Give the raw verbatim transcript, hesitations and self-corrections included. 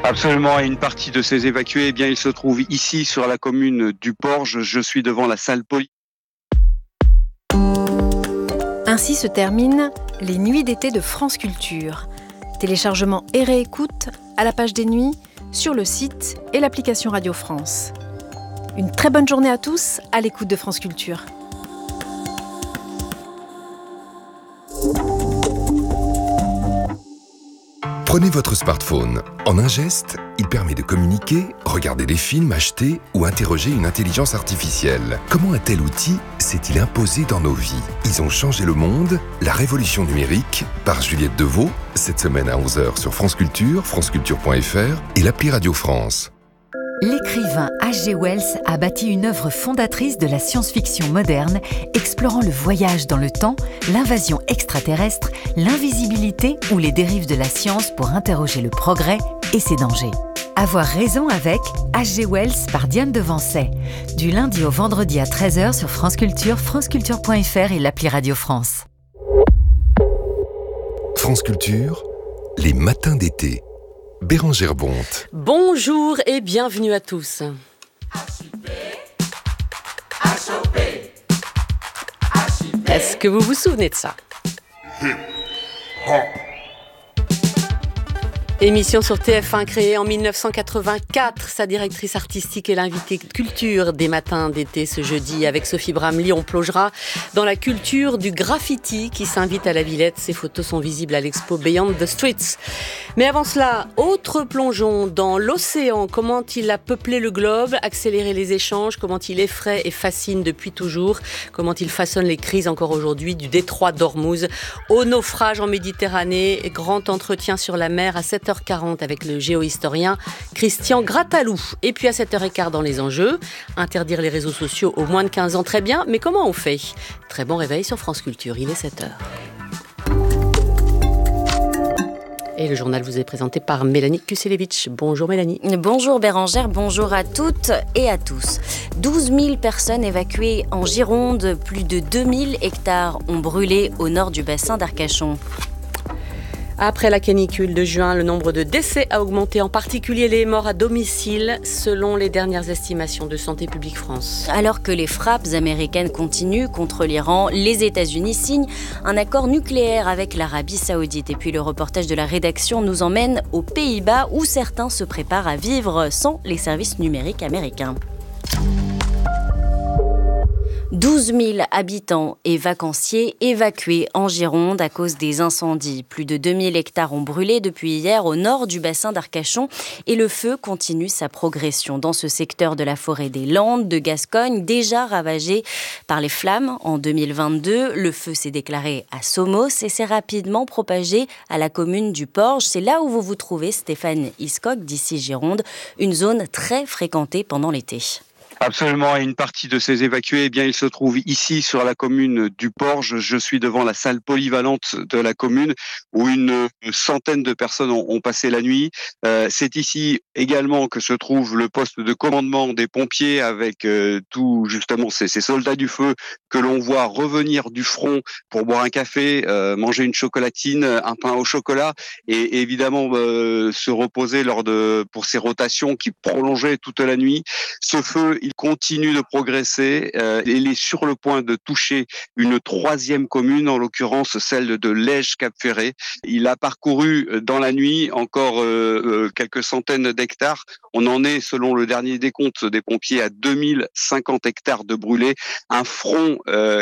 Absolument, et une partie de ces évacués, eh bien, ils se trouvent ici sur la commune du Porge. Je suis devant la salle Poly. Ainsi se terminent les nuits d'été de France Culture. Téléchargement et réécoute à la page des nuits, sur le site et l'application Radio France. Une très bonne journée à tous à l'écoute de France Culture. Prenez votre smartphone. En un geste, il permet de communiquer, regarder des films, acheter ou interroger une intelligence artificielle. Comment un tel outil s'est-il imposé dans nos vies ? Ils ont changé le monde, la révolution numérique, par Juliette Deveau, cette semaine à onze heures sur France Culture, franceculture point f r et l'appli Radio France. L'écrivain H G Wells a bâti une œuvre fondatrice de la science-fiction moderne, explorant le voyage dans le temps, l'invasion extraterrestre, l'invisibilité ou les dérives de la science pour interroger le progrès et ses dangers. Avoir raison avec H G Wells par Diane Devancey, du lundi au vendredi à treize heures sur France Culture, franceculture point f r et l'appli Radio France. France Culture, les matins d'été. Bérangère Bonte. Bonjour et bienvenue à tous. Est-ce que vous vous souvenez de ça ? Émission sur T F un créée en dix-neuf cent quatre-vingt-quatre. Sa directrice artistique est l'invitée culture des matins d'été ce jeudi. Avec Sophie Bramley, on plongera dans la culture du graffiti qui s'invite à la Villette. Ses photos sont visibles à l'expo Beyond the Streets. Mais avant cela, autre plongeon dans l'océan. Comment il a peuplé le globe, accéléré les échanges, comment il effraie et fascine depuis toujours, comment il façonne les crises encore aujourd'hui du détroit d'Ormuz au naufrage en Méditerranée. Grand entretien sur la mer à sept heures quarante avec le géohistorien Christian Gratalou. Et puis à sept heures quinze dans les enjeux, interdire les réseaux sociaux aux moins de quinze ans, très bien, mais comment on fait ? Très bon réveil sur France Culture, il est sept heures. Et le journal vous est présenté par Mélanie Kuselevitch. Bonjour Mélanie. Bonjour Bérangère, bonjour à toutes et à tous. douze mille personnes évacuées en Gironde, plus de deux mille hectares ont brûlé au nord du bassin d'Arcachon. Après la canicule de juin, le nombre de décès a augmenté, en particulier les morts à domicile, selon les dernières estimations de Santé publique France. Alors que les frappes américaines continuent contre l'Iran, les États-Unis signent un accord nucléaire avec l'Arabie Saoudite. Et puis le reportage de la rédaction nous emmène aux Pays-Bas, où certains se préparent à vivre sans les services numériques américains. douze mille habitants et vacanciers évacués en Gironde à cause des incendies. Plus de deux mille hectares ont brûlé depuis hier au nord du bassin d'Arcachon et le feu continue sa progression dans ce secteur de la forêt des Landes de Gascogne, déjà ravagé par les flammes en deux mille vingt-deux. Le feu s'est déclaré à Somos et s'est rapidement propagé à la commune du Porge. C'est là où vous vous trouvez, Stéphane Hiscock, d'ici Gironde, une zone très fréquentée pendant l'été. Absolument, et une partie de ces évacués, eh bien, ils se trouvent ici sur la commune du Porge. Je suis devant la salle polyvalente de la commune où une centaine de personnes ont, ont passé la nuit. Euh, c'est ici également que se trouve le poste de commandement des pompiers avec euh, tout justement ces, ces soldats du feu que l'on voit revenir du front pour boire un café, euh, manger une chocolatine, un pain au chocolat et, et évidemment euh, se reposer lors de pour ces rotations qui prolongeaient toute la nuit. Ce feu, il continue de progresser. Euh, il est sur le point de toucher une troisième commune, en l'occurrence celle de Lège-Cap-Ferré. Il a parcouru dans la nuit encore euh, euh, quelques centaines d'hectares. On en est, selon le dernier décompte des pompiers, à deux mille cinquante hectares de brûlés. Un front euh,